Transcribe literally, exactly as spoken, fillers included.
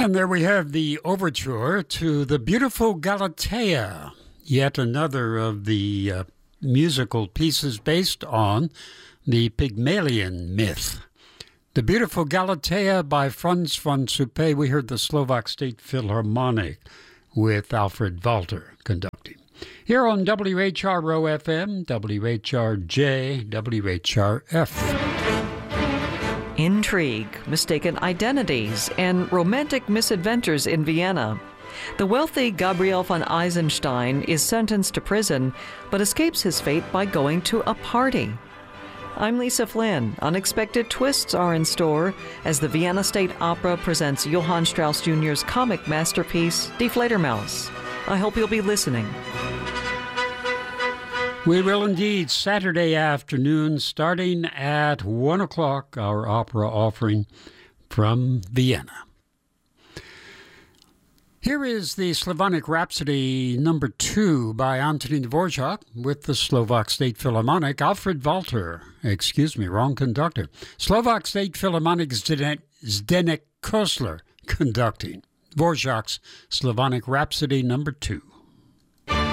And there we have the overture to the beautiful Galatea, yet another of the uh, musical pieces based on the Pygmalion myth. The beautiful Galatea by Franz von Suppé. We heard the Slovak State Philharmonic with Alfred Walter conducting. Here on W H R O F M, W H R J, W H R F. Intrigue, mistaken identities, and romantic misadventures in Vienna. The wealthy Gabriel von Eisenstein is sentenced to prison, but escapes his fate by going to a party. I'm Lisa Flynn. Unexpected twists are in store as the Vienna State Opera presents Johann Strauss Junior's comic masterpiece, Die Fledermaus. I hope you'll be listening. We will indeed. Saturday afternoon, starting at one o'clock, our opera offering from Vienna. Here is the Slavonic Rhapsody number two by Antonín Dvorak with the Slovak State Philharmonic. Alfred Walter, excuse me, wrong conductor. Slovak State Philharmonic Zdenek, Zdenek Kosler conducting. Dvorak's Slavonic Rhapsody number two.